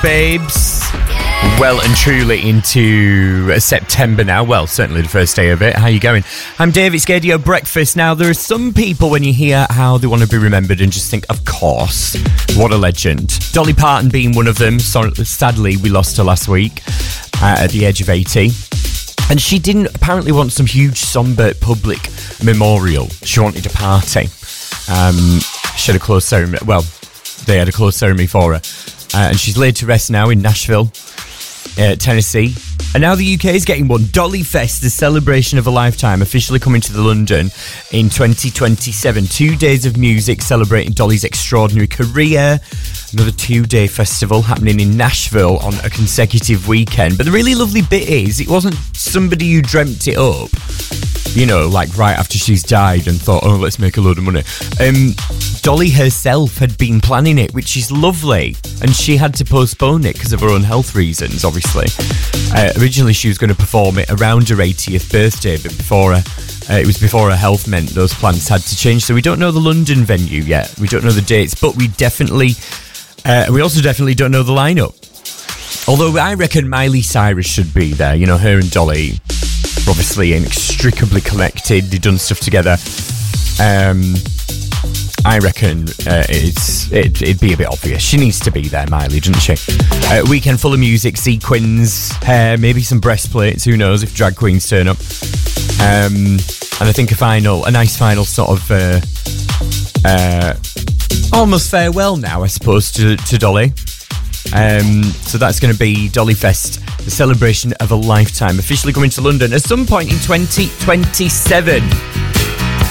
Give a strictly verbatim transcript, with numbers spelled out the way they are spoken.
babes. Well and truly into September now. Well, certainly the first day of it. How you going? I'm Dave, it's Gadio Breakfast. Now, there are some people, when you hear how they want to be remembered, and just think, of course, what a legend. Dolly Parton being one of them. So, sadly, we lost her last week uh, at the age of eighty. And she didn't apparently want some huge sombre public memorial. She wanted a party. Um, she had a closed ceremony. Well, they had a closed ceremony for her. Uh, and she's laid to rest now in Nashville, uh, Tennessee. And now the U K is getting one. Dolly Fest, the celebration of a lifetime, officially coming to the London in twenty twenty-seven. Two days of music celebrating Dolly's extraordinary career. Another two-day festival happening in Nashville on a consecutive weekend. But the really lovely bit is, it wasn't somebody who dreamt it up, you know, like right after she's died and thought, oh, let's make a load of money. Um, Dolly herself had been planning it, which is lovely. And she had to postpone it because of her own health reasons, obviously. Uh, originally, she was going to perform it around her eightieth birthday, but before her, uh, it was before her health meant those plans had to change. So we don't know the London venue yet. We don't know the dates, but we definitely... Uh, we also definitely don't know the lineup. Although I reckon Miley Cyrus should be there. You know, her and Dolly are obviously inextricably connected. They've done stuff together. Um, I reckon uh, it's it, it'd be a bit obvious. She needs to be there, Miley, doesn't she? Uh, weekend full of music, sequins, hair, maybe some breastplates. Who knows if drag queens turn up? Um, and I think a final, a nice final sort of... Uh, uh, almost farewell now, I suppose, to, to Dolly. Um, so that's going to be Dolly Fest, the celebration of a lifetime, officially coming to London at some point in twenty twenty-seven.